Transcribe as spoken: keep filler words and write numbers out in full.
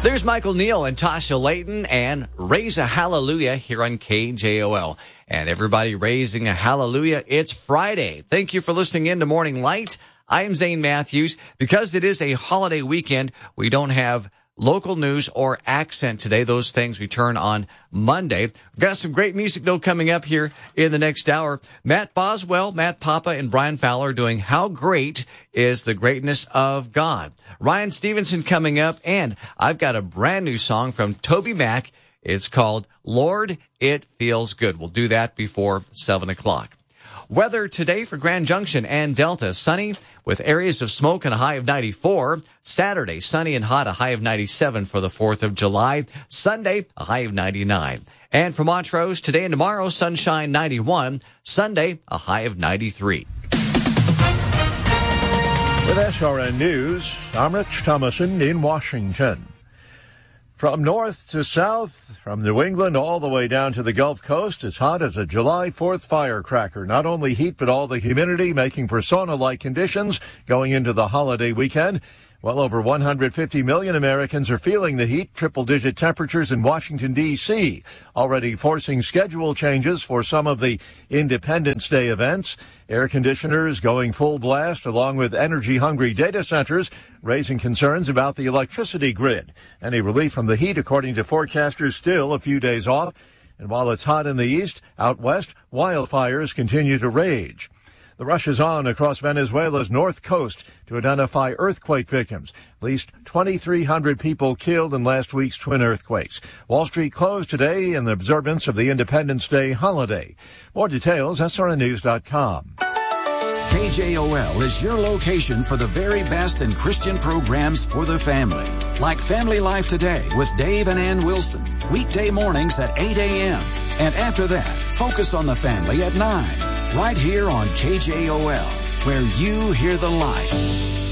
There's Michael Neal and Tasha Layton and Raise a Hallelujah here on K J O L. And everybody raising a hallelujah, it's Friday. Thank you for listening in to Morning Light. I am Zane Matthews. Because it is a holiday weekend, we don't have local news or accent today. Those things return on Monday. We've got some great music, though, coming up here in the next hour. Matt Boswell, Matt Papa, and Brian Fowler doing How Great is the Greatness of God. Ryan Stevenson coming up, and I've got a brand new song from Toby Mac. It's called Lord, It Feels Good. We'll do that before seven o'clock. Weather today for Grand Junction and Delta, sunny with areas of smoke and a high of ninety-four. Saturday, sunny and hot, a high of ninety-seven for the fourth of July. Sunday, a high of ninety-nine. And for Montrose, today and tomorrow, sunshine ninety-one. Sunday, a high of ninety-three. With S R N News, I'm Rich Thomason in Washington. From north to south, from New England all the way down to the Gulf Coast, it's hot as a July fourth firecracker. Not only heat, but all the humidity, making for sauna-like conditions going into the holiday weekend. Well over one hundred fifty million Americans are feeling the heat, triple-digit temperatures in Washington, D C, already forcing schedule changes for some of the Independence Day events. Air conditioners going full blast, along with energy-hungry data centers, raising concerns about the electricity grid. Any relief from the heat, according to forecasters, still a few days off. And while it's hot in the east, out west, wildfires continue to rage. The rush is on across Venezuela's north coast to identify earthquake victims. At least twenty-three hundred people killed in last week's twin earthquakes. Wall Street closed today in observance of the Independence Day holiday. More details, S R N news dot com. K J O L is your location for the very best in Christian programs for the family. Like Family Life Today with Dave and Ann Wilson. Weekday mornings at eight a.m. And after that, Focus on the Family at nine. Right here on K J O L, where you hear the light.